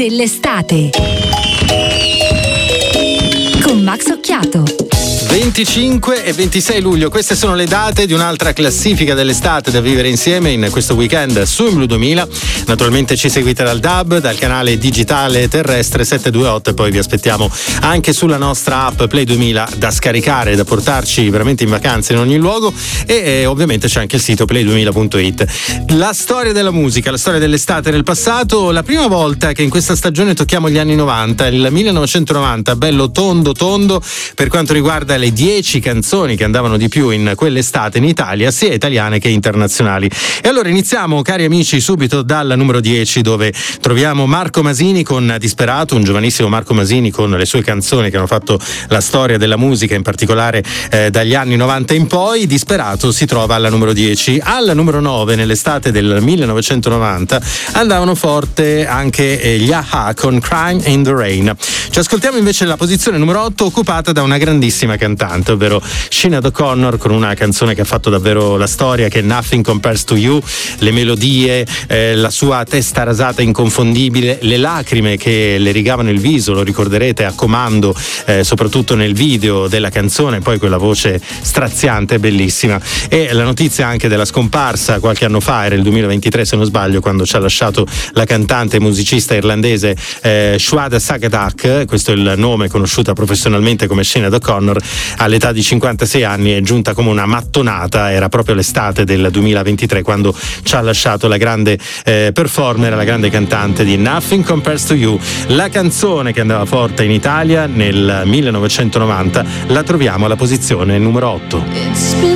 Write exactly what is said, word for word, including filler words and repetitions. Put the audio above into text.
dell'estate con Max Occhiato. venticinque e ventisei luglio, queste sono le date di un'altra classifica dell'estate da vivere insieme in questo weekend su In Blu duemila. Naturalmente ci seguite dal D A B, dal canale digitale terrestre settecentoventotto, e poi vi aspettiamo anche sulla nostra app Play duemila da scaricare, da portarci veramente in vacanza in ogni luogo, e eh, ovviamente c'è anche il sito play duemila punto it. La storia della musica, la storia dell'estate nel passato, la prima volta che in questa stagione tocchiamo gli anni novanta, il millenovecentonovanta, bello tondo tondo per quanto riguarda le dieci canzoni che andavano di più in quell'estate in Italia, sia italiane che internazionali. E allora iniziamo, cari amici, subito dal numero dieci, dove troviamo Marco Masini con Disperato, un giovanissimo Marco Masini con le sue canzoni che hanno fatto la storia della musica, in particolare eh, dagli anni novanta in poi. Disperato si trova alla numero dieci. Al numero nove, nell'estate del millenovecentonovanta, andavano forte anche eh, gli A-ha con Crying in the Rain. Ci ascoltiamo invece la posizione numero otto, occupata da una grandissima cantante, ovvero Sinéad O'Connor, con una canzone che ha fatto davvero la storia, che è Nothing Compares to You. Le melodie, eh, la sua testa rasata inconfondibile, le lacrime che le rigavano il viso, lo ricorderete a comando, eh, soprattutto nel video della canzone, poi quella voce straziante, bellissima. E la notizia anche della scomparsa qualche anno fa, era il duemilaventitré se non sbaglio, quando ci ha lasciato la cantante e musicista irlandese eh, Sinéad O'Connor, questo è il nome, conosciuta professionalmente come Sinéad O'Connor. All'età di cinquantasei anni è giunta come una mattonata. Era proprio l'estate del duemilaventitré quando ci ha lasciato la grande eh, performer, la grande cantante di Nothing Compares to You. La canzone che andava forte in Italia nel millenovecentonovanta la troviamo alla posizione numero otto.